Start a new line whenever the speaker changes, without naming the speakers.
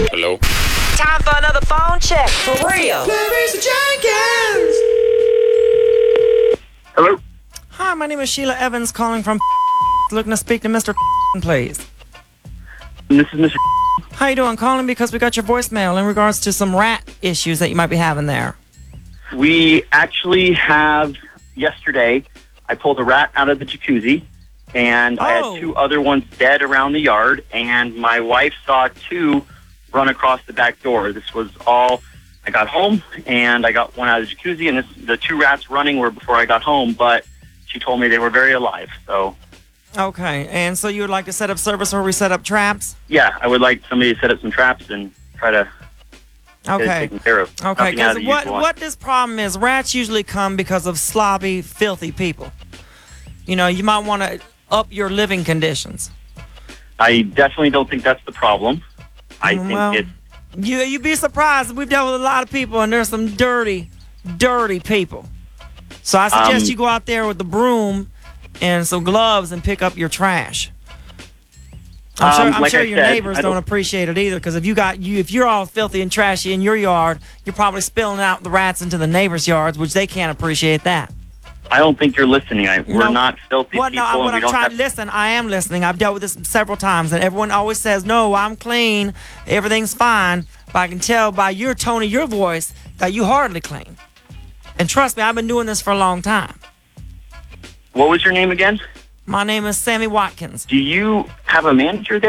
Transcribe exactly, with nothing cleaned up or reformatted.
Hello?
Time for another phone check. For real.
Larissa Jenkins.
Hello?
Hi, my name is Sheila Evans calling from looking to speak to Mister please.
This is Mister
How you doing? Calling because we got your voicemail in regards to some rat issues that you might be having there.
We actually have, yesterday, I pulled a rat out of the jacuzzi, and I
Oh.
had two other ones dead around the yard, and my wife saw two run across the back door. This was all, I got home, and I got one out of the jacuzzi, and this, the two rats running were before I got home, but she told me they were very alive, so...
Okay, and so you would like to set up service where we set up traps?
Yeah, I would like somebody to set up some traps and try to get it
Okay.
taken care of.
Okay,
Nothing out of
because
the
what,
usual.
what this problem is, rats usually come because of sloppy, filthy people. You know, you might want to up your living conditions.
I definitely don't think that's the problem. I think
Well,
it's...
You, you'd be surprised. We've dealt with a lot of people, and there's some dirty, dirty people. So I suggest
Um,
you go out there with the broom and some gloves and pick up your trash. I'm
Um,
sure, I'm
like
sure
I
your
said,
neighbors
I
don't,
don't-
appreciate it either, because if you got you, if you're all filthy and trashy in your yard, you're probably spilling out the rats into the neighbors' yards, which they can't appreciate that.
I don't think you're listening. I, we're
No.
not filthy
What,
people.
no,
and
what
we
I'm
don't
trying
have,
to listen, I am listening. I've dealt with this several times, and everyone always says, no, I'm clean, everything's fine. But I can tell by your tone of your voice that you hardly clean. And trust me, I've been doing this for a long time.
What was your name again?
My name is Sammy Watkins.
Do you have a manager there?